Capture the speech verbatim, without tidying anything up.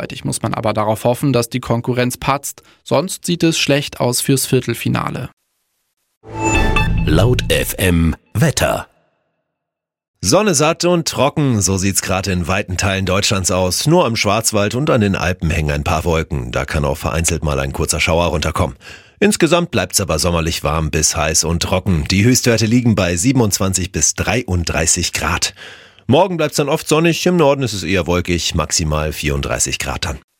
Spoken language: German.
Gleichzeitig muss man aber darauf hoffen, dass die Konkurrenz patzt, sonst sieht es schlecht aus fürs Viertelfinale. Laut F M Wetter. Sonne satt und trocken, so sieht's gerade in weiten Teilen Deutschlands aus. Nur am Schwarzwald und an den Alpen hängen ein paar Wolken. Da kann auch vereinzelt mal ein kurzer Schauer runterkommen. Insgesamt bleibt's aber sommerlich warm bis heiß und trocken. Die Höchstwerte liegen bei siebenundzwanzig bis dreiunddreißig Grad. Morgen bleibt's dann oft sonnig, im Norden ist es eher wolkig, maximal vierunddreißig Grad dann.